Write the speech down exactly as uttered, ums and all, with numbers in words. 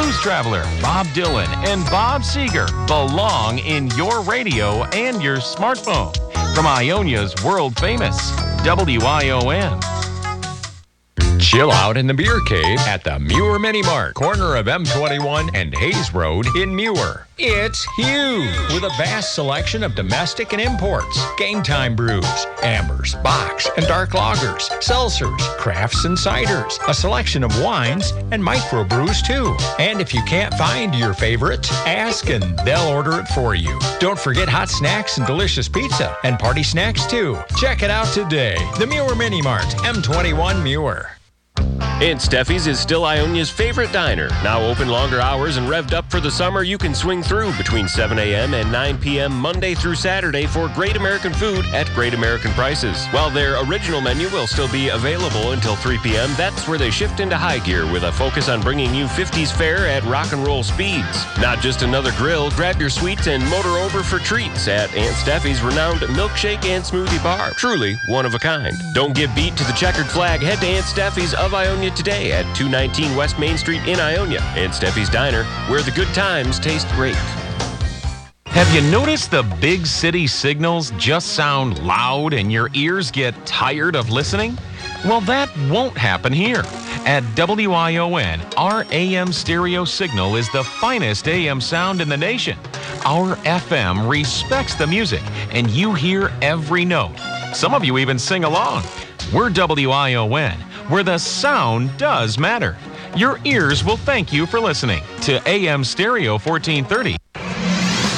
Blues Traveler, Bob Dylan, and Bob Seger belong in your radio and your smartphone. From Ionia's world-famous W I O N. Chill out in the beer cave at the Muir Mini Mart, corner of M twenty-one and Hayes Road in Muir. It's huge with a vast selection of domestic and imports, game time brews, ambers, bocks, and dark lagers, seltzers, crafts, and ciders, a selection of wines and microbrews too. And if you can't find your favorite, ask and they'll order it for you. Don't forget hot snacks and delicious pizza and party snacks too. Check it out today. The Muir Mini Mart, M twenty-one Muir. Aunt Steffi's is still Ionia's favorite diner. Now open longer hours and revved up for the summer, you can swing through between seven a.m. and nine p.m. Monday through Saturday for great American food at great American prices. While their original menu will still be available until three p.m., that's where they shift into high gear with a focus on bringing you fifties fare at rock and roll speeds. Not just another grill, grab your sweets and motor over for treats at Aunt Steffi's renowned milkshake and smoothie bar. Truly one of a kind. Don't get beat to the checkered flag. Head to Aunt Steffi's of Ionia today at two nineteen West Main Street in Ionia. Aunt Steffi's Diner, where the good times taste great. Have you noticed the big city signals just sound loud and your ears get tired of listening? Well, that won't happen here. At W I O N, our A M stereo signal is the finest A M sound in the nation. Our F M respects the music, and you hear every note. Some of you even sing along. We're W I O N, where the sound does matter. Your ears will thank you for listening to A M Stereo fourteen thirty.